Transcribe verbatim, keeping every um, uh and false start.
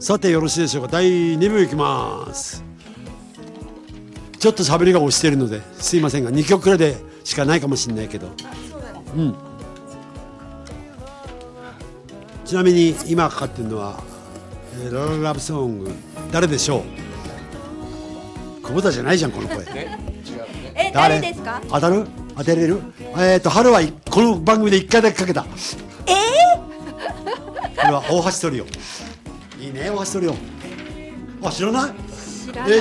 さてよろしいでしょうか。だいに部いきます。ちょっと喋りが押しているのですいませんがにきょくくらいでしかないかもしれないけど、うん、ちなみに今かかってるのは、えー、ラララブソング誰でしょう。久保田じゃないじゃんこの声。 え、誰ですか。 当たる当てれる。えっと春はこの番組でいっかいだけかけた。 えー、 これは大橋トリオ。いいね大橋トリオ。あ知らない。 知らない。